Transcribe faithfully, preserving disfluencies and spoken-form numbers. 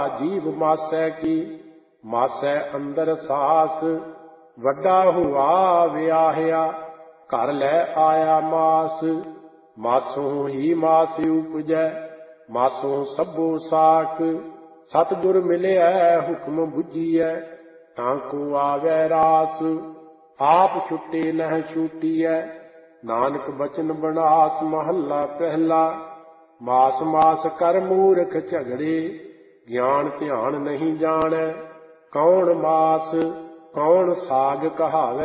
ਜੀਵ ਮਾਸੈ ਕੀ ਮਾਸੈ ਅੰਦਰ ਸਾਸ। ਵੱਡਾ ਹੁਆ ਵਿਆਹਿਆ ਘਰ ਲੈ ਆਇਆ ਮਾਸ। ਮਾਸੋਂ ਹੀ ਮਾਸ ਉਪਜੈ ਮਾਸੋਂ ਸਭੋ ਸਾਕ। ਸਤਿਗੁਰ ਮਿਲਿਆ ਹੁਕਮ ਬੁਝੀਐ ਤਾਂ ਕੋ ਆਵੈ ਰਾਸ। ਆਪ ਛੁੱਟੇ ਨਹਿ ਛੂਟੀਐ ਨਾਨਕ ਬਚਨ ਬਨਾਸ। ਮਹੱਲਾ ਪਹਿਲਾ। ਮਾਸ ਮਾਸ ਕਰ ਮੂਰਖ ਝਗੜੇ ਗਿਆਨ ਧਿਆਨ ਨਹੀਂ ਜਾਣੈ। ਕੌਣ ਮਾਸ ਕੌਣ ਸਾਗ ਕਹਾਵੈ